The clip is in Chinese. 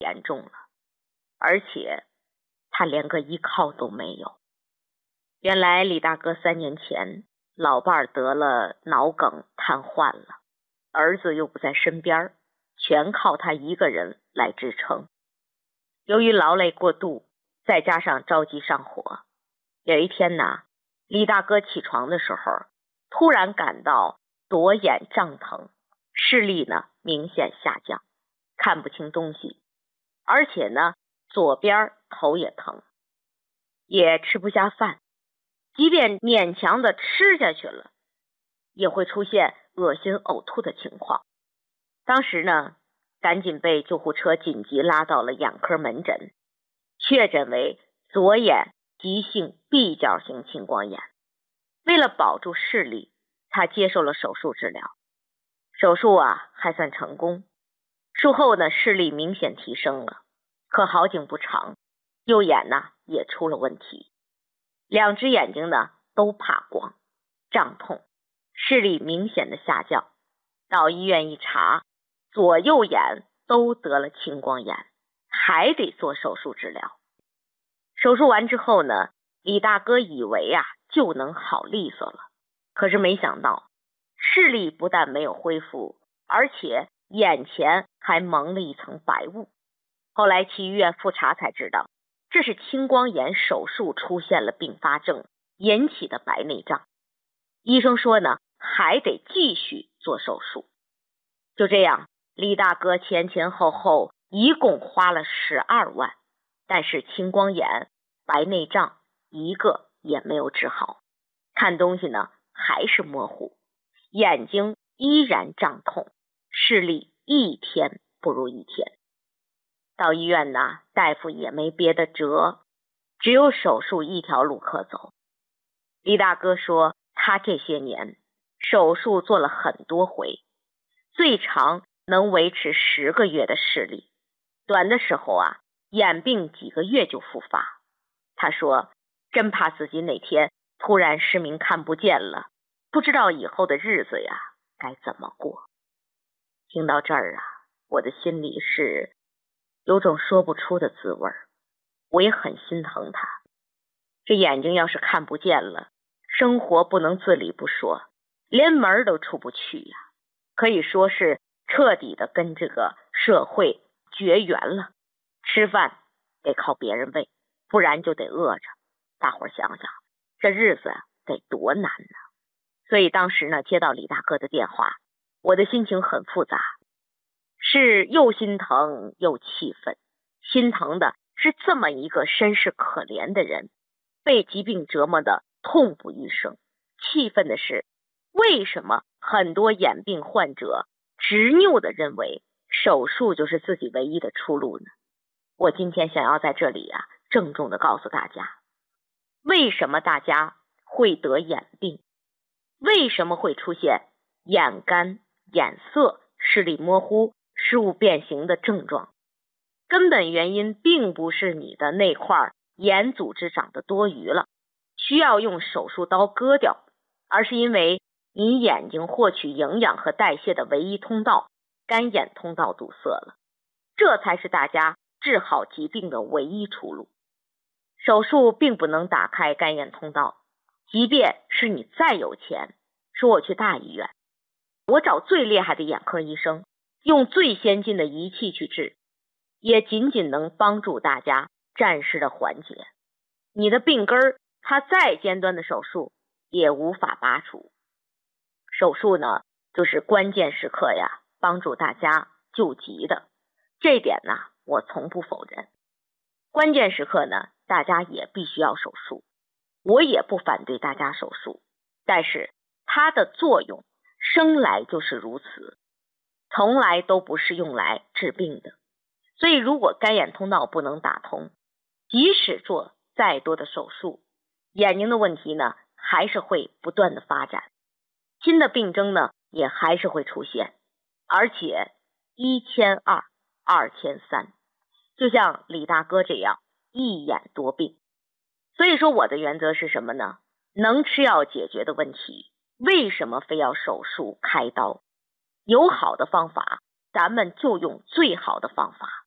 严重了，而且他连个依靠都没有。原来李大哥3年前老伴儿得了脑梗瘫痪了，儿子又不在身边，全靠他一个人来支撑。由于劳累过度，再加上着急上火，有一天呢，李大哥起床的时候突然感到左眼胀疼，视力呢明显下降，看不清东西，而且呢左边头也疼，也吃不下饭，即便勉强的吃下去了，也会出现恶心呕吐的情况。当时呢，赶紧被救护车紧急拉到了眼科门诊，确诊为左眼急性闭角型青光眼。为了保住视力，他接受了手术治疗。手术还算成功，术后呢视力明显提升了，可好景不长，右眼呢也出了问题，2只眼睛呢都怕光，胀痛，视力明显的下降。到医院一查，左右眼都得了青光眼，还得做手术治疗。手术完之后呢，李大哥以为就能好利索了，可是没想到视力不但没有恢复，而且眼前还蒙了一层白雾。后来去医院复查才知道，这是青光眼手术出现了并发症引起的白内障。医生说呢，还得继续做手术。就这样，李大哥前前后后一共花了12万，但是青光眼、白内障一个也没有治好，看东西呢还是模糊，眼睛依然胀痛，视力一天不如一天。到医院呢，大夫也没别的辙，只有手术一条路可走。李大哥说，他这些年手术做了很多回，最长能维持10个月的视力，短的时候眼病几个月就复发。他说，真怕自己哪天突然失明看不见了，不知道以后的日子该怎么过。听到这儿我的心里是有种说不出的滋味，我也很心疼他。这眼睛要是看不见了，生活不能自理不说，连门都出不去可以说是彻底的跟这个社会绝缘了。吃饭得靠别人喂，不然就得饿着。大伙想想，这日子得多难呢。所以当时呢，接到李大哥的电话，我的心情很复杂，是又心疼又气愤。心疼的是这么一个身世可怜的人，被疾病折磨的痛不欲生。气愤的是，为什么很多眼病患者执拗的认为手术就是自己唯一的出路呢？我今天想要在这里郑重的告诉大家，为什么大家会得眼病，为什么会出现眼干、眼涩、视力模糊、视物变形的症状。根本原因并不是你的那块眼组织长得多余了，需要用手术刀割掉，而是因为你眼睛获取营养和代谢的唯一通道干眼通道堵塞了，这才是大家治好疾病的唯一出路。手术并不能打开干眼通道，即便是你再有钱，说我去大医院，我找最厉害的眼科医生，用最先进的仪器去治，也仅仅能帮助大家暂时的缓解。你的病根儿，它再尖端的手术也无法拔除。手术呢，就是关键时刻帮助大家救急的，这一点呢，我从不否认。关键时刻呢，大家也必须要手术，我也不反对大家手术，但是它的作用生来就是如此，从来都不是用来治病的。所以如果干眼通道不能打通，即使做再多的手术，眼睛的问题呢还是会不断的发展，新的病症呢也还是会出现，而且1千2、2千3，就像李大哥这样一眼多病。所以说我的原则是什么呢？能吃药解决的问题，为什么非要手术开刀？有好的方法，咱们就用最好的方法。